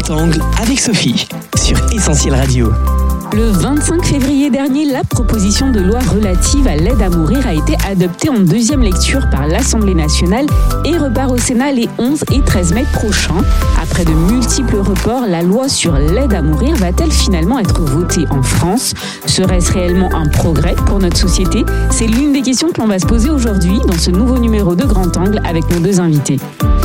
Grand Angle avec Sophie sur Essentiel Radio. Le 25 février dernier, la proposition de loi relative à l'aide à mourir a été adoptée en deuxième lecture par l'Assemblée nationale et repart au Sénat les 11 et 13 mai prochains. Après de multiples reports, la loi sur l'aide à mourir va-t-elle finalement être votée en France ? Serait-ce réellement un progrès pour notre société ? C'est l'une des questions que l'on va se poser aujourd'hui dans ce nouveau numéro de Grand Angle avec nos deux invités.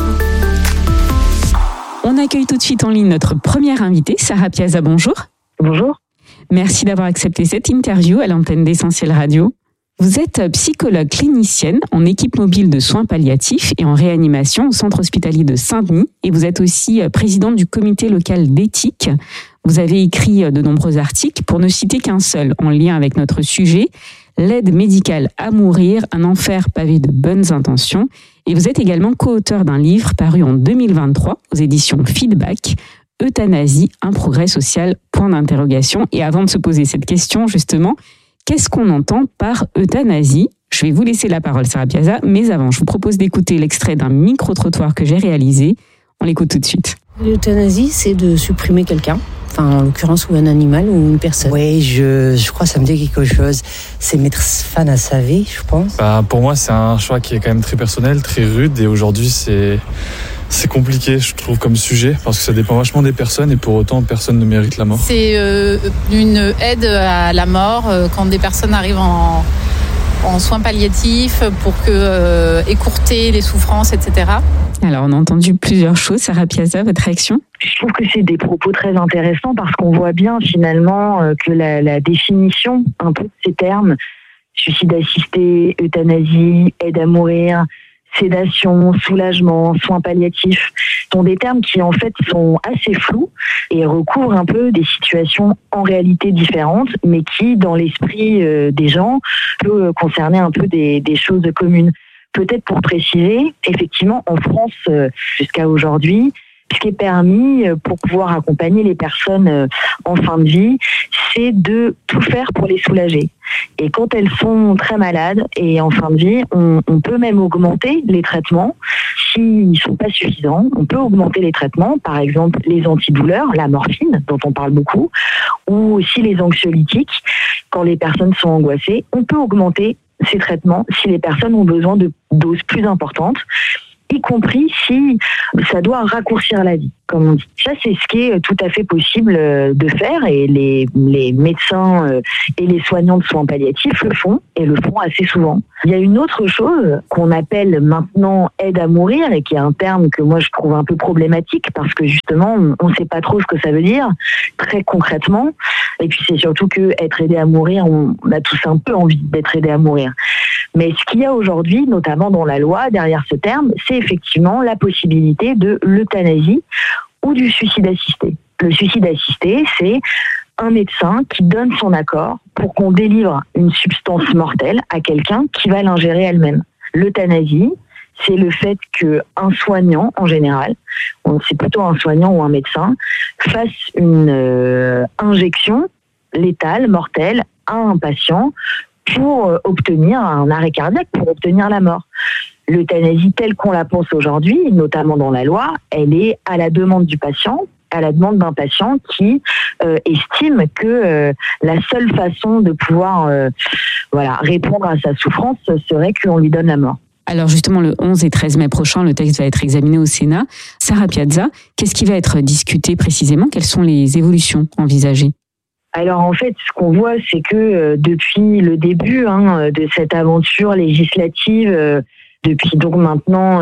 On accueille tout de suite en ligne notre première invitée, Sarah Piazza, bonjour. Bonjour. Merci d'avoir accepté cette interview à l'antenne d'Essentiel Radio. Vous êtes psychologue clinicienne en équipe mobile de soins palliatifs et en réanimation au centre hospitalier de Saint-Denis et vous êtes aussi présidente du comité local d'éthique. Vous avez écrit de nombreux articles, pour ne citer qu'un seul en lien avec notre sujet, l'aide médicale à mourir, un enfer pavé de bonnes intentions. Et vous êtes également co-auteur d'un livre paru en 2023 aux éditions Feedback, Euthanasie, un progrès social, point d'interrogation. Et avant de se poser cette question, justement, qu'est-ce qu'on entend par euthanasie ? Je vais vous laisser la parole, Sarah Piazza, mais avant, je vous propose d'écouter l'extrait d'un micro-trottoir que j'ai réalisé. On l'écoute tout de suite. L'euthanasie, c'est de supprimer quelqu'un, enfin en l'occurrence ou un animal ou une personne. Oui, je crois que ça me dit quelque chose. C'est mettre fin à sa vie, je pense. Pour moi, c'est un choix qui est quand même très personnel, très rude, et aujourd'hui, c'est compliqué, je trouve, comme sujet, parce que ça dépend vachement des personnes et pour autant, personne ne mérite la mort. C'est une aide à la mort quand des personnes arrivent en soins palliatifs pour écourter les souffrances, etc. Alors, on a entendu plusieurs choses. Sarah Piazza, votre réaction ? Je trouve que c'est des propos très intéressants parce qu'on voit bien finalement que la définition un peu de ces termes, suicide assisté, euthanasie, aide à mourir, sédation, soulagement, soins palliatifs, sont des termes qui en fait sont assez flous et recouvrent un peu des situations en réalité différentes, mais qui dans l'esprit des gens peut concerner un peu des choses communes. Peut-être pour préciser, effectivement en France jusqu'à aujourd'hui, ce qui est permis pour pouvoir accompagner les personnes en fin de vie, c'est de tout faire pour les soulager. Et quand elles sont très malades et en fin de vie, on peut même augmenter les traitements. S'ils ne sont pas suffisants, on peut augmenter les traitements, par exemple les antidouleurs, la morphine, dont on parle beaucoup, ou aussi les anxiolytiques. Quand les personnes sont angoissées, on peut augmenter ces traitements si les personnes ont besoin de doses plus importantes, y compris si ça doit raccourcir la vie, comme on dit. Ça, c'est ce qui est tout à fait possible de faire et les médecins et les soignants de soins palliatifs le font et le font assez souvent. Il y a une autre chose qu'on appelle maintenant aide à mourir et qui est un terme que moi je trouve un peu problématique parce que justement on ne sait pas trop ce que ça veut dire très concrètement et puis c'est surtout que être aidé à mourir, on a tous un peu envie d'être aidé à mourir. Mais ce qu'il y a aujourd'hui, notamment dans la loi, derrière ce terme, c'est effectivement la possibilité de l'euthanasie ou du suicide assisté. Le suicide assisté, c'est un médecin qui donne son accord pour qu'on délivre une substance mortelle à quelqu'un qui va l'ingérer elle-même. L'euthanasie, c'est le fait qu'un soignant, en général, c'est plutôt un soignant ou un médecin, fasse une injection létale, mortelle, à un patient pour obtenir un arrêt cardiaque, pour obtenir la mort. L'euthanasie telle qu'on la pense aujourd'hui, notamment dans la loi, elle est à la demande du patient, à la demande d'un patient qui estime que la seule façon de pouvoir répondre à sa souffrance serait qu'on lui donne la mort. Alors justement, le 11 et 13 mai prochain, le texte va être examiné au Sénat. Sarah Piazza, qu'est-ce qui va être discuté précisément ? Quelles sont les évolutions envisagées ? Alors en fait, ce qu'on voit, c'est que depuis le début de cette aventure législative, depuis donc maintenant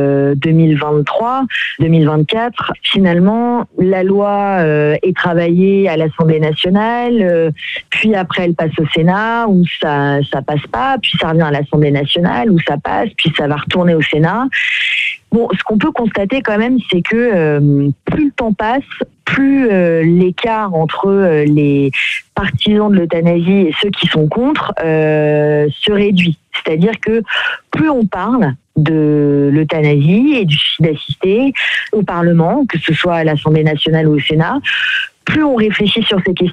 2023, 2024, finalement, la loi est travaillée à l'Assemblée nationale, puis après elle passe au Sénat, où ça passe pas, puis ça revient à l'Assemblée nationale, où ça passe, puis ça va retourner au Sénat. Bon, ce qu'on peut constater quand même, c'est que plus le temps passe, plus l'écart entre les partisans de l'euthanasie et ceux qui sont contre se réduit. C'est-à-dire que plus on parle de l'euthanasie et du suicide assisté au Parlement, que ce soit à l'Assemblée nationale ou au Sénat, plus on réfléchit sur ces questions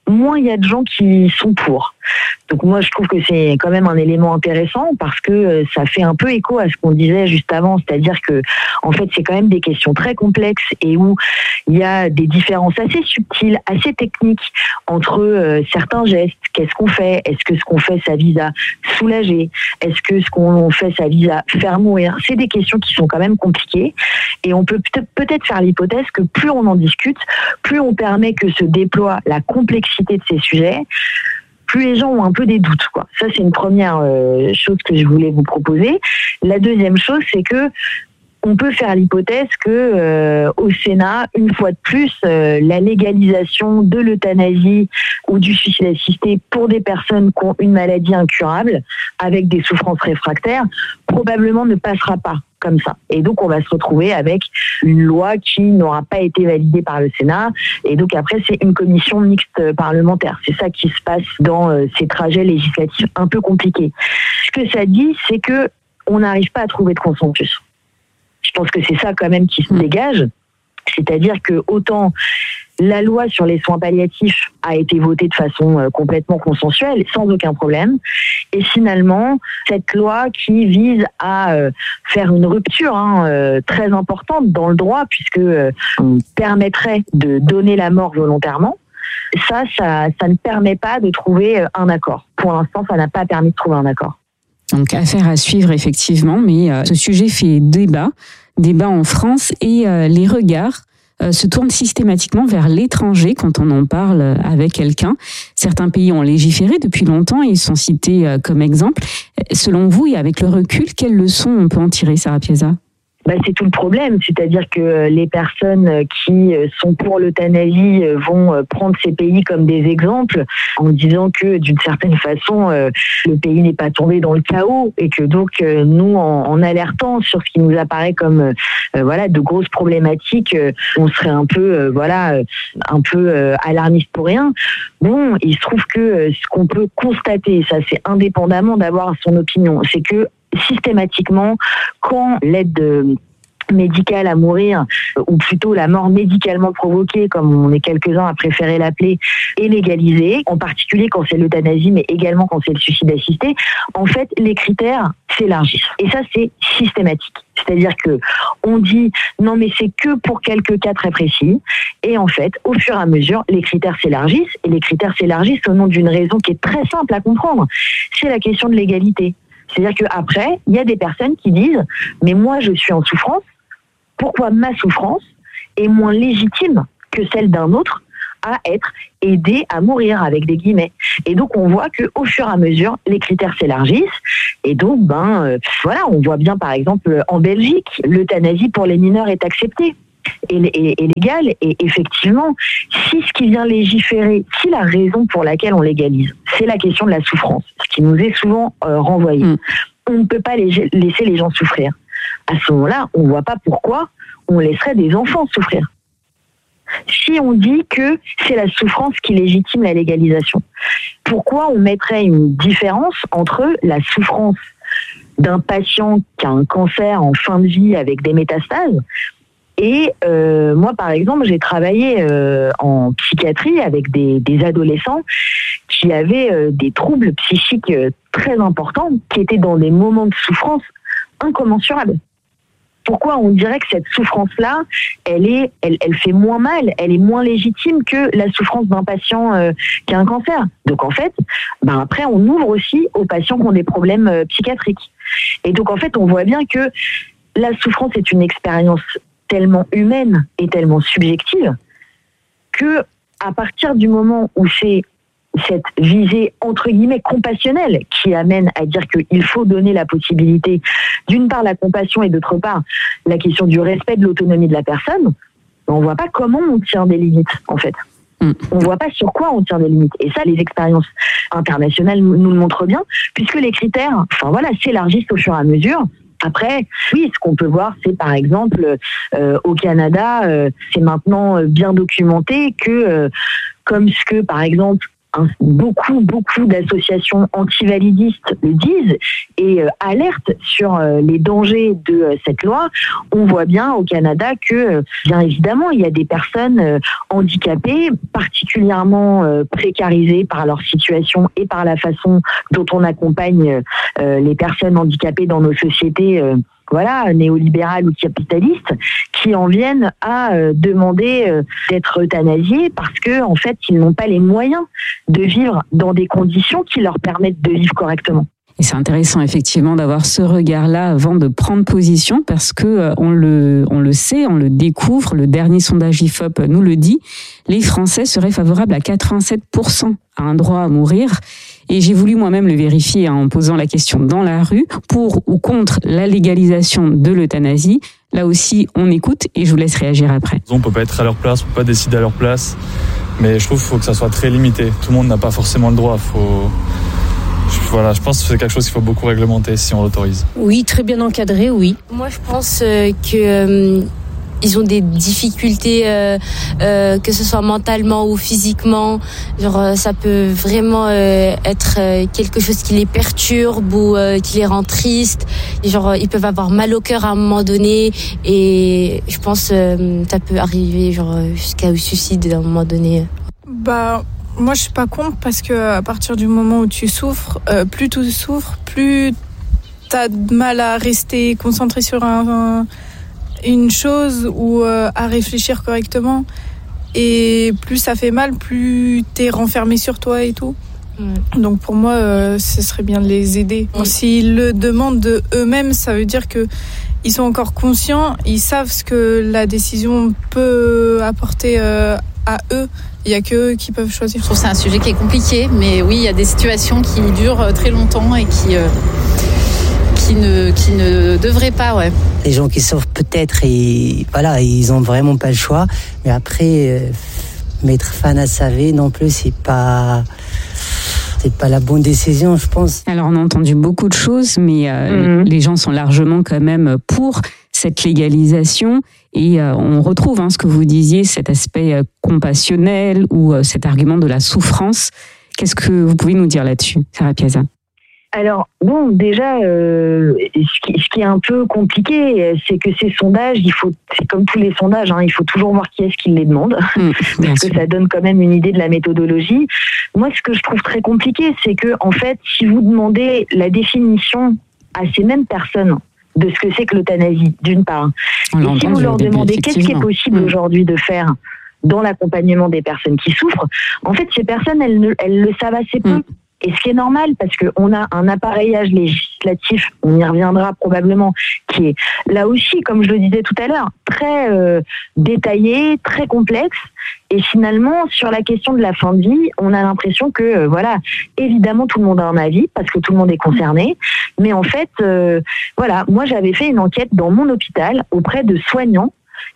moins il y a de gens qui sont pour. Donc moi, je trouve que c'est quand même un élément intéressant parce que ça fait un peu écho à ce qu'on disait juste avant, c'est-à-dire que en fait, c'est quand même des questions très complexes et où il y a des différences assez subtiles, assez techniques entre certains gestes. Qu'est-ce qu'on fait ? Est-ce que ce qu'on fait, ça vise à soulager ? Est-ce que ce qu'on fait, ça vise à faire mourir ? C'est des questions qui sont quand même compliquées et on peut peut-être faire l'hypothèse que plus on en discute, plus on permet que se déploie la complexité de ces sujets, plus les gens ont un peu des doutes, quoi. Ça, c'est une première chose que je voulais vous proposer. La deuxième chose, c'est que on peut faire l'hypothèse que au Sénat, une fois de plus, la légalisation de l'euthanasie ou du suicide assisté pour des personnes qui ont une maladie incurable avec des souffrances réfractaires, probablement ne passera pas comme ça. Et donc, on va se retrouver avec une loi qui n'aura pas été validée par le Sénat. Et donc, après, c'est une commission mixte parlementaire. C'est ça qui se passe dans ces trajets législatifs un peu compliqués. Ce que ça dit, c'est que on n'arrive pas à trouver de consensus. Je pense que c'est ça quand même qui se dégage. C'est-à-dire que autant la loi sur les soins palliatifs a été votée de façon complètement consensuelle, sans aucun problème. Et finalement, cette loi qui vise à faire une rupture très importante dans le droit, puisque on permettrait de donner la mort volontairement, ça ne permet pas de trouver un accord. Pour l'instant, ça n'a pas permis de trouver un accord. Donc, affaire à suivre, effectivement, mais ce sujet fait débat en France et les regards se tournent systématiquement vers l'étranger quand on en parle avec quelqu'un. Certains pays ont légiféré depuis longtemps et ils sont cités comme exemple. Selon vous et avec le recul, quelles leçons on peut en tirer, Sarah Piazza ? C'est tout le problème, c'est-à-dire que les personnes qui sont pour l'euthanasie vont prendre ces pays comme des exemples en disant que d'une certaine façon le pays n'est pas tombé dans le chaos et que donc nous en alertant sur ce qui nous apparaît comme de grosses problématiques, on serait un peu alarmiste pour rien. Bon, il se trouve que ce qu'on peut constater, ça c'est indépendamment d'avoir son opinion, c'est que systématiquement, quand l'aide médicale à mourir, ou plutôt la mort médicalement provoquée, comme on est quelques-uns à préférer l'appeler, est légalisée, en particulier quand c'est l'euthanasie, mais également quand c'est le suicide assisté, en fait, les critères s'élargissent. Et ça, c'est systématique. C'est-à-dire que on dit non, mais c'est que pour quelques cas très précis. Et en fait, au fur et à mesure, les critères s'élargissent. Et les critères s'élargissent au nom d'une raison qui est très simple à comprendre. C'est la question de l'égalité. C'est-à-dire qu'après, il y a des personnes qui disent « Mais moi, je suis en souffrance. Pourquoi ma souffrance est moins légitime que celle d'un autre à être aidé à mourir ?» avec des guillemets. Et donc, on voit qu'au fur et à mesure, les critères s'élargissent. Et donc, on voit bien, par exemple, en Belgique, l'euthanasie pour les mineurs est acceptée. Et légal, et effectivement, si ce qui vient légiférer, si la raison pour laquelle on légalise, c'est la question de la souffrance, ce qui nous est souvent renvoyé, on ne peut pas laisser les gens souffrir. À ce moment-là, on ne voit pas pourquoi on laisserait des enfants souffrir. Si on dit que c'est la souffrance qui légitime la légalisation, pourquoi on mettrait une différence entre la souffrance d'un patient qui a un cancer en fin de vie avec des métastases et moi, par exemple, j'ai travaillé en psychiatrie avec des adolescents qui avaient des troubles psychiques très importants, qui étaient dans des moments de souffrance incommensurables. Pourquoi on dirait que cette souffrance-là, elle fait moins mal, elle est moins légitime que la souffrance d'un patient qui a un cancer. Donc en fait, après on ouvre aussi aux patients qui ont des problèmes psychiatriques. Et donc en fait, on voit bien que la souffrance est une expérience tellement humaine et tellement subjective que à partir du moment où c'est cette visée entre guillemets compassionnelle qui amène à dire qu'il faut donner la possibilité, d'une part la compassion et d'autre part la question du respect de l'autonomie de la personne, on voit pas comment on tient des limites en fait. On voit pas sur quoi on tient des limites. Et ça, les expériences internationales nous le montrent bien, puisque les critères, s'élargissent au fur et à mesure. Après, oui, ce qu'on peut voir, c'est par exemple, au Canada, c'est maintenant bien documenté que, comme ce que, par exemple, beaucoup d'associations antivalidistes le disent et alertent sur les dangers de cette loi. On voit bien au Canada que, bien évidemment, il y a des personnes handicapées, particulièrement précarisées par leur situation et par la façon dont on accompagne les personnes handicapées dans nos sociétés néolibérales ou capitalistes, qui en viennent à demander d'être euthanasiés parce que, en fait, ils n'ont pas les moyens de vivre dans des conditions qui leur permettent de vivre correctement. Et c'est intéressant effectivement d'avoir ce regard-là avant de prendre position parce que on le sait, on le découvre, le dernier sondage IFOP nous le dit, les Français seraient favorables à 87% à un droit à mourir. Et j'ai voulu moi-même le vérifier en posant la question dans la rue, pour ou contre la légalisation de l'euthanasie. Là aussi, on écoute et je vous laisse réagir après. On peut pas être à leur place, on peut pas décider à leur place, mais je trouve qu'il faut que ça soit très limité. Tout le monde n'a pas forcément le droit. Je pense que c'est quelque chose qu'il faut beaucoup réglementer si on l'autorise. Oui, très bien encadré, oui. Moi, je pense que ils ont des difficultés, que ce soit mentalement ou physiquement. Genre, ça peut vraiment être quelque chose qui les perturbe ou qui les rend tristes. Et genre, ils peuvent avoir mal au cœur à un moment donné. Et je pense ça peut arriver jusqu'au suicide à un moment donné. Moi, je suis pas contre parce que à partir du moment où tu souffres, plus tu souffres, plus t'as de mal à rester concentré sur une chose ou à réfléchir correctement. Et plus ça fait mal, plus t'es renfermé sur toi et tout. Donc pour moi, ce serait bien de les aider. S'ils le demandent de eux-mêmes, ça veut dire que ils sont encore conscients, ils savent ce que la décision peut apporter à eux. Il n'y a qu'eux qui peuvent choisir. Je trouve que c'est un sujet qui est compliqué, mais oui, il y a des situations qui durent très longtemps et qui ne devraient pas, ouais. Les gens qui souffrent peut-être, ils ont vraiment pas le choix. Mais après, mettre fin à sa vie non plus, c'est pas la bonne décision, je pense. Alors on a entendu beaucoup de choses, mais les gens sont largement quand même pour cette légalisation. Et on retrouve ce que vous disiez, cet aspect compassionnel ou cet argument de la souffrance. Qu'est-ce que vous pouvez nous dire là-dessus, Sarah Piazza ? Alors, bon, déjà, ce qui est un peu compliqué, c'est que ces sondages, c'est comme tous les sondages, il faut toujours voir qui est-ce qui les demande, parce que ça donne quand même une idée de la méthodologie. Moi, ce que je trouve très compliqué, c'est que, en fait, si vous demandez la définition à ces mêmes personnes de ce que c'est que l'euthanasie, d'une part, et si vous leur demandez qu'est-ce qui est possible aujourd'hui de faire dans l'accompagnement des personnes qui souffrent, en fait, ces personnes, elles le savent assez peu. Et ce qui est normal, parce qu'on a un appareillage législatif, on y reviendra probablement, qui est là aussi, comme je le disais tout à l'heure, très détaillé, très complexe. Et finalement, sur la question de la fin de vie, on a l'impression que, évidemment, tout le monde a un avis, parce que tout le monde est concerné. Mais en fait, moi, j'avais fait une enquête dans mon hôpital auprès de soignants.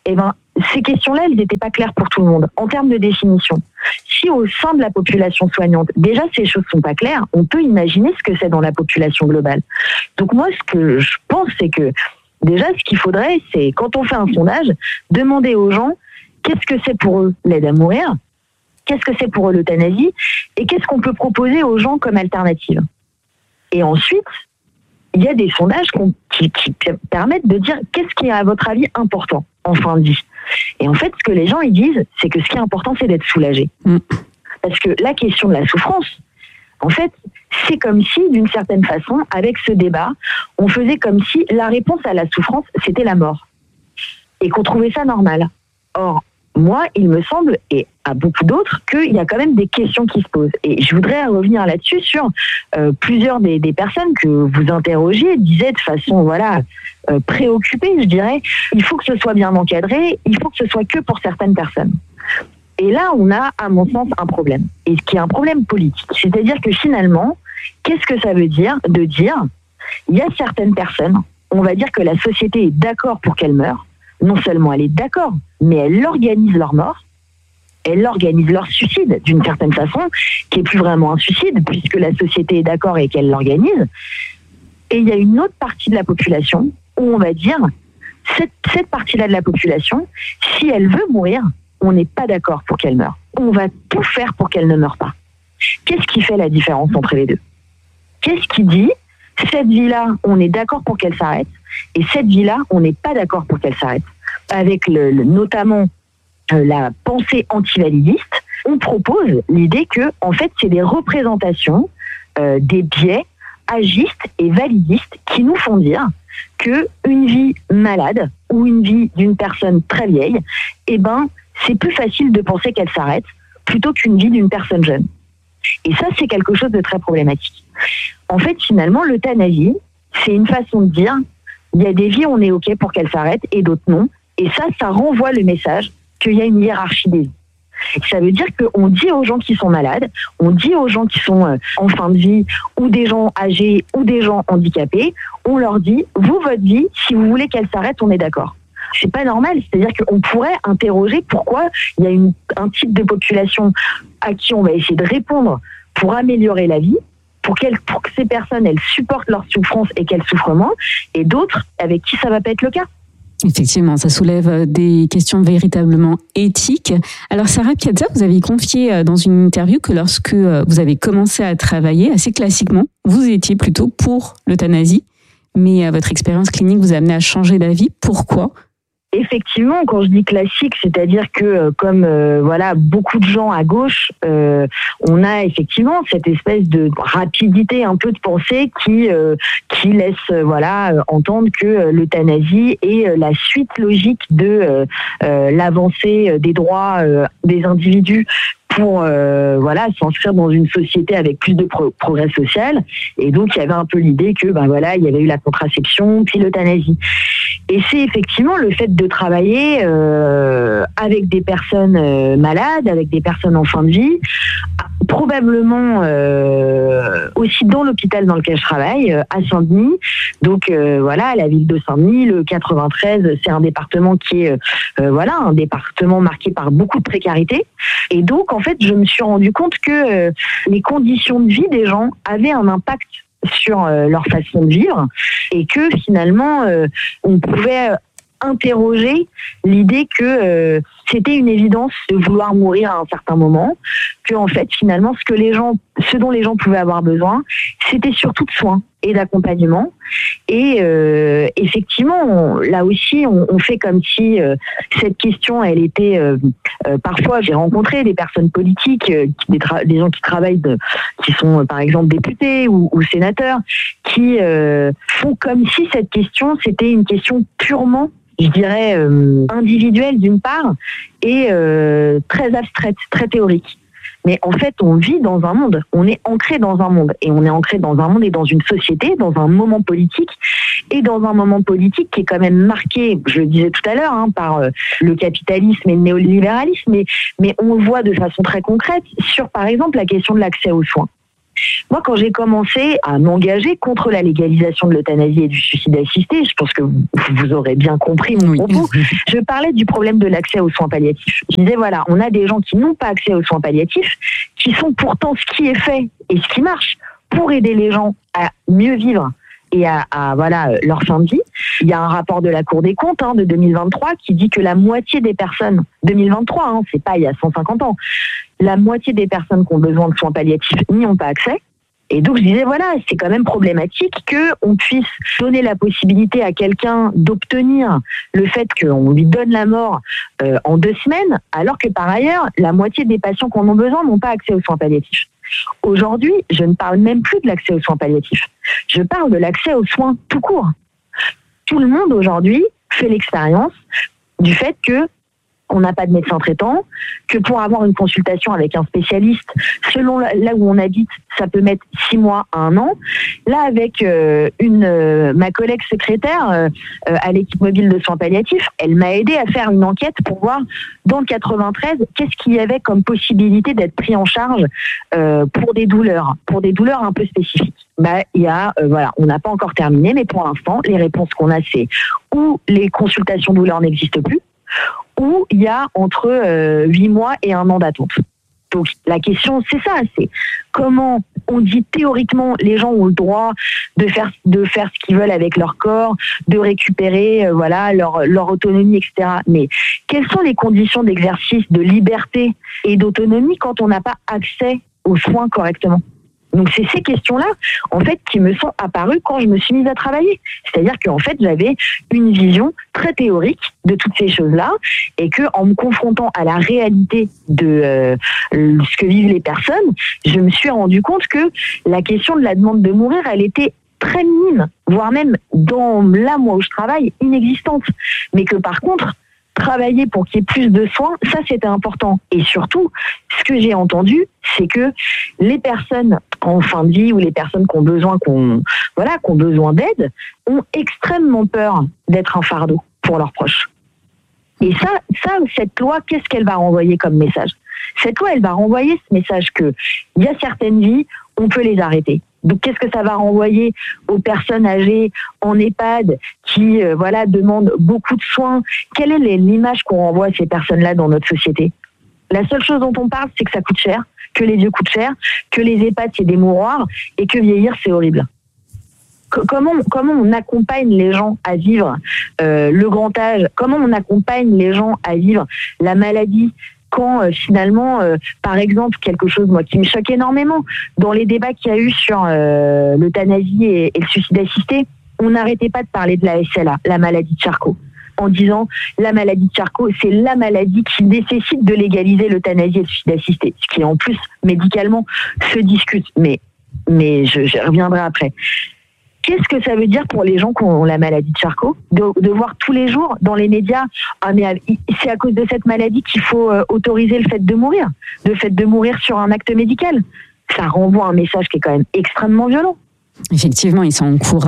Ces questions-là, elles n'étaient pas claires pour tout le monde, en termes de définition. Si au sein de la population soignante, déjà ces choses sont pas claires, on peut imaginer ce que c'est dans la population globale. Donc moi, ce que je pense, c'est que déjà, ce qu'il faudrait, c'est, quand on fait un sondage, demander aux gens qu'est-ce que c'est pour eux l'aide à mourir, qu'est-ce que c'est pour eux l'euthanasie, et qu'est-ce qu'on peut proposer aux gens comme alternative. Et ensuite, il y a des sondages qui permettent de dire qu'est-ce qui est à votre avis important en fin de vie. Et en fait, ce que les gens ils disent, c'est que ce qui est important, c'est d'être soulagé. Parce que la question de la souffrance, en fait, c'est comme si, d'une certaine façon, avec ce débat, on faisait comme si la réponse à la souffrance, c'était la mort. Et qu'on trouvait ça normal. Or, moi, il me semble, et à beaucoup d'autres, qu'il y a quand même des questions qui se posent. Et je voudrais revenir là-dessus sur plusieurs des personnes que vous interrogiez, disaient de façon, préoccupée, je dirais, il faut que ce soit bien encadré, il faut que ce soit que pour certaines personnes. Et là, on a, à mon sens, un problème. Et qui est un problème politique. C'est-à-dire que finalement, qu'est-ce que ça veut dire de dire, il y a certaines personnes, on va dire que la société est d'accord pour qu'elles meurent. Non seulement elle est d'accord, mais elle organise leur mort, elle organise leur suicide d'une certaine façon, qui est plus vraiment un suicide, puisque la société est d'accord et qu'elle l'organise. Et il y a une autre partie de la population où on va dire, cette partie-là de la population, si elle veut mourir, on n'est pas d'accord pour qu'elle meure. On va tout faire pour qu'elle ne meure pas. Qu'est-ce qui fait la différence entre les deux? Qu'est-ce qui dit cette vie-là, on est d'accord pour qu'elle s'arrête, et cette vie-là, on n'est pas d'accord pour qu'elle s'arrête? Avec notamment la pensée antivalidiste, on propose l'idée que, en fait, c'est des représentations, des biais agistes et validistes qui nous font dire que une vie malade ou une vie d'une personne très vieille, c'est plus facile de penser qu'elle s'arrête plutôt qu'une vie d'une personne jeune. Et ça, c'est quelque chose de très problématique. En fait, finalement, l'euthanasie, c'est une façon de dire, il y a des vies, on est OK pour qu'elles s'arrêtent, et d'autres non. Et ça renvoie le message qu'il y a une hiérarchie des vies. Ça veut dire qu'on dit aux gens qui sont malades, on dit aux gens qui sont en fin de vie, ou des gens âgés, ou des gens handicapés, on leur dit, vous, votre vie, si vous voulez qu'elle s'arrête, on est d'accord. C'est pas normal, c'est-à-dire qu'on pourrait interroger pourquoi il y a un type de population à qui on va essayer de répondre pour améliorer la vie, pour que ces personnes, elles supportent leur souffrance et qu'elles souffrent moins, et d'autres avec qui ça va pas être le cas. Effectivement, ça soulève des questions véritablement éthiques. Alors Sarah Piazza, vous avez confié dans une interview que lorsque vous avez commencé à travailler, assez classiquement, vous étiez plutôt pour l'euthanasie, mais votre expérience clinique vous a amené à changer d'avis. Pourquoi ? Effectivement, quand je dis classique, c'est-à-dire que comme beaucoup de gens à gauche, on a effectivement cette espèce de rapidité un peu de pensée qui laisse entendre que l'euthanasie est la suite logique de l'avancée des droits des individus pour s'inscrire dans une société avec plus de progrès social. Et donc il y avait un peu l'idée que il y avait eu la contraception puis l'euthanasie. Et c'est effectivement le fait de travailler avec des personnes malades, avec des personnes en fin de vie, probablement aussi dans l'hôpital dans lequel je travaille, à Saint-Denis. Donc la ville de Saint-Denis, le 93, c'est un département qui est un département marqué par beaucoup de précarité. Et donc en fait, je me suis rendu compte que les conditions de vie des gens avaient un impact sur leur façon de vivre, et que finalement on pouvait interroger l'idée que c'était une évidence de vouloir mourir à un certain moment, que en fait finalement ce dont les gens pouvaient avoir besoin, c'était surtout de soins et d'accompagnement. Et effectivement, là aussi, on fait comme si cette question, elle était parfois, j'ai rencontré des personnes politiques, des gens qui travaillent, qui sont par exemple députés ou sénateurs, qui font comme si cette question, c'était une question purement, je dirais, individuelle d'une part, et très abstraite, très théorique. Mais en fait, on vit dans un monde, on est ancré dans un monde, et on est ancré dans un monde et dans une société, dans un moment politique, et dans un moment politique qui est quand même marqué, je le disais tout à l'heure, par le capitalisme et le néolibéralisme, mais on le voit de façon très concrète sur, par exemple, la question de l'accès aux soins. Moi, quand j'ai commencé à m'engager contre la légalisation de l'euthanasie et du suicide assisté, je pense que vous aurez bien compris mon propos, je parlais du problème de l'accès aux soins palliatifs. Je disais, on a des gens qui n'ont pas accès aux soins palliatifs, qui sont pourtant ce qui est fait et ce qui marche pour aider les gens à mieux vivre et à leur fin de vie. Il y a un rapport de la Cour des comptes de 2023 qui dit que la moitié des personnes, 2023, c'est pas il y a 150 ans, la moitié des personnes qui ont besoin de soins palliatifs n'y ont pas accès. Et donc je disais, c'est quand même problématique qu'on puisse donner la possibilité à quelqu'un d'obtenir le fait qu'on lui donne la mort en 2 semaines, alors que par ailleurs, la moitié des patients qui en ont besoin n'ont pas accès aux soins palliatifs. Aujourd'hui, je ne parle même plus de l'accès aux soins palliatifs. Je parle de l'accès aux soins tout court. Tout le monde aujourd'hui fait l'expérience du fait que on n'a pas de médecin traitant, que pour avoir une consultation avec un spécialiste, selon là où on habite, ça peut mettre 6 mois à 1 an. Là, avec ma collègue secrétaire à l'équipe mobile de soins palliatifs, elle m'a aidé à faire une enquête pour voir, dans le 93, qu'est-ce qu'il y avait comme possibilité d'être pris en charge pour des douleurs un peu spécifiques. Il y a, on n'a pas encore terminé, mais pour l'instant, les réponses qu'on a, c'est ou les consultations douleurs n'existent plus, où il y a entre 8 mois et 1 an d'attente. Donc la question, c'est ça, c'est comment on dit théoriquement les gens ont le droit de faire ce qu'ils veulent avec leur corps, de récupérer leur autonomie, etc. Mais quelles sont les conditions d'exercice de liberté et d'autonomie quand on n'a pas accès aux soins correctement. Donc c'est ces questions-là, en fait, qui me sont apparues quand je me suis mise à travailler. C'est-à-dire qu'en fait, j'avais une vision très théorique de toutes ces choses-là, et que en me confrontant à la réalité de ce que vivent les personnes, je me suis rendu compte que la question de la demande de mourir, elle était très minime, voire même là, moi où je travaille, inexistante. Mais que par contre, travailler pour qu'il y ait plus de soins, ça c'était important. Et surtout, ce que j'ai entendu, c'est que les personnes en fin de vie ou les personnes qui ont besoin, d'aide, ont extrêmement peur d'être un fardeau pour leurs proches. Et ça, cette loi, qu'est-ce qu'elle va renvoyer comme message ? Cette loi, elle va renvoyer ce message que il y a certaines vies, on peut les arrêter. Donc, qu'est-ce que ça va renvoyer aux personnes âgées en EHPAD qui, demandent beaucoup de soins ? Quelle est l'image qu'on renvoie à ces personnes-là dans notre société ? La seule chose dont on parle, c'est que ça coûte cher, que les vieux coûtent cher, que les EHPAD, c'est des mouroirs et que vieillir, c'est horrible. Comment on accompagne les gens à vivre le grand âge ? Comment on accompagne les gens à vivre la maladie ? Quand finalement, par exemple, quelque chose qui me choque énormément, dans les débats qu'il y a eu sur l'euthanasie et le suicide assisté, on n'arrêtait pas de parler de la SLA, la maladie de Charcot, en disant la maladie de Charcot, c'est la maladie qui nécessite de légaliser l'euthanasie et le suicide assisté, ce qui en plus médicalement se discute, mais je reviendrai après. Qu'est-ce que ça veut dire pour les gens qui ont la maladie de Charcot de voir tous les jours dans les médias c'est à cause de cette maladie qu'il faut autoriser le fait de mourir sur un acte médical. Ça renvoie un message qui est quand même extrêmement violent. Effectivement, et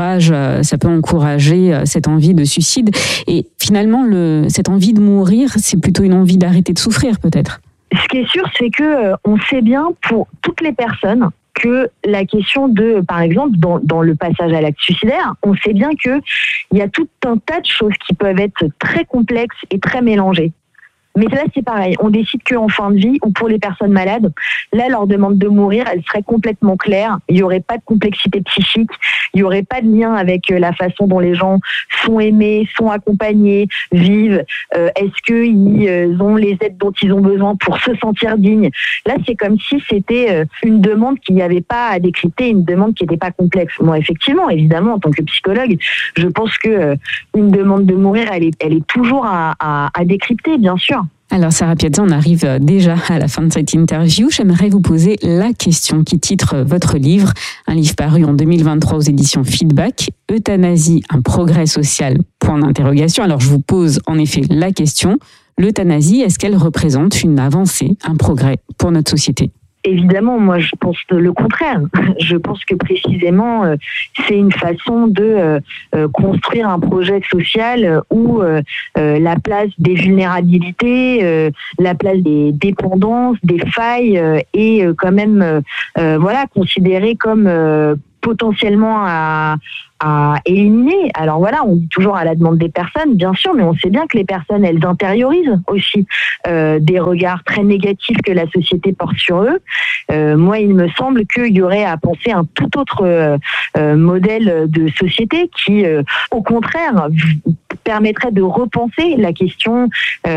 ça peut encourager cette envie de suicide. Et finalement, cette envie de mourir, c'est plutôt une envie d'arrêter de souffrir, peut-être. Ce qui est sûr, c'est que on sait bien pour toutes les personnes que la question de, par exemple, dans le passage à l'acte suicidaire, on sait bien qu'il y a tout un tas de choses qui peuvent être très complexes et très mélangées. Mais là, c'est pareil. On décide qu'en fin de vie, ou pour les personnes malades, là, leur demande de mourir, elle serait complètement claire. Il n'y aurait pas de complexité psychique. Il n'y aurait pas de lien avec la façon dont les gens sont aimés, sont accompagnés, vivent. Est-ce qu'ils ont les aides dont ils ont besoin pour se sentir dignes ? Là, c'est comme si c'était une demande qu'il n'y avait pas à décrypter, une demande qui n'était pas complexe. Moi, effectivement, évidemment, en tant que psychologue, je pense que une demande de mourir, elle est toujours à décrypter, bien sûr. Alors Sarah Piazza, on arrive déjà à la fin de cette interview. J'aimerais vous poser la question qui titre votre livre, un livre paru en 2023 aux éditions Feedback, Euthanasie, un progrès social ? Alors je vous pose en effet la question, l'euthanasie, est-ce qu'elle représente une avancée, un progrès pour notre société ? Évidemment, moi je pense le contraire. Je pense que précisément c'est une façon de construire un projet social où la place des vulnérabilités, la place des dépendances, des failles est quand même considérée comme potentiellement à éliminer. Alors voilà, on dit toujours à la demande des personnes, bien sûr, mais on sait bien que les personnes, elles intériorisent aussi des regards très négatifs que la société porte sur eux. Moi, il me semble qu'il y aurait à penser un tout autre modèle de société qui, au contraire, permettrait de repenser la question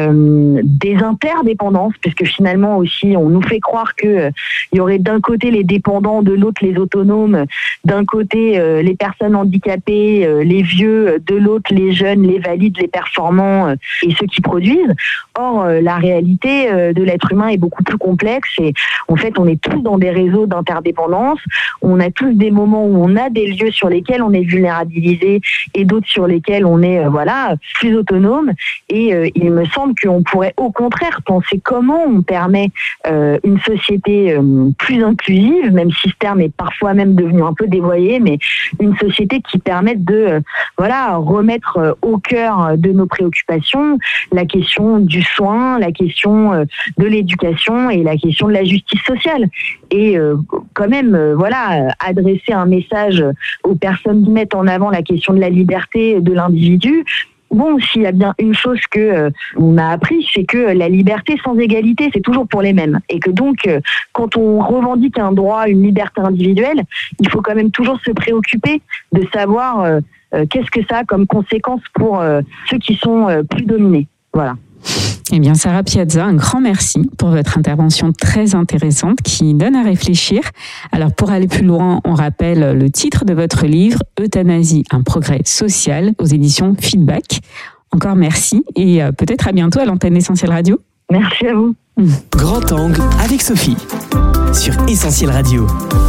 des interdépendances, puisque finalement aussi, on nous fait croire que il y aurait d'un côté les dépendants, de l'autre les autonomes, d'un côté les personnes handicapées, les vieux, de l'autre les jeunes, les valides, les performants et ceux qui produisent. Or, la réalité de l'être humain est beaucoup plus complexe et en fait, on est tous dans des réseaux d'interdépendance. On a tous des moments où on a des lieux sur lesquels on est vulnérabilisé et d'autres sur lesquels on est plus autonome. Et il me semble qu'on pourrait au contraire penser comment on permet une société plus inclusive, même si ce terme est parfois même devenu un peu dévoyé, mais une société qui permette de remettre au cœur de nos préoccupations la question du soin, la question de l'éducation et la question de la justice sociale. Et quand même, adresser un message aux personnes qui mettent en avant la question de la liberté de l'individu. Bon, s'il y a bien une chose que on a appris, c'est que la liberté sans égalité, c'est toujours pour les mêmes. Et que donc, quand on revendique un droit, une liberté individuelle, il faut quand même toujours se préoccuper de savoir qu'est-ce que ça a comme conséquence pour ceux qui sont plus dominés. Voilà. Eh bien, Sarah Piazza, un grand merci pour votre intervention très intéressante qui donne à réfléchir. Alors, pour aller plus loin, on rappelle le titre de votre livre, Euthanasie, un progrès social, aux éditions Feedback. Encore merci et peut-être à bientôt à l'antenne Essentiel Radio. Merci à vous. Grand Angle avec Sophie sur Essentiel Radio.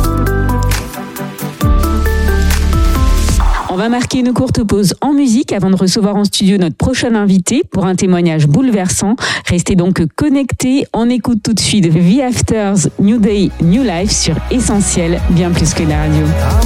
On va marquer une courte pause en musique avant de recevoir en studio notre prochain invité pour un témoignage bouleversant. Restez donc connectés. On écoute tout de suite The Afters, New Day, New Life sur Essentiel, bien plus que la radio.